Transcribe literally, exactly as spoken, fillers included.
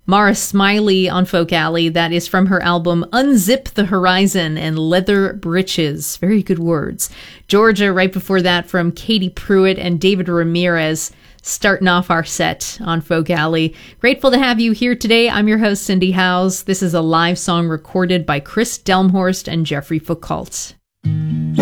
Mara Smiley on Folk Alley. That is from her album Unzip the Horizon and Leather Britches. Very good words. Georgia right before that from Katie Pruitt and David Ramirez, starting off our set on Folk Alley. Grateful to have you here today. I'm your host, Cindy Howes. This is a live song recorded by Chris Delmhorst and Jeffrey Foucault.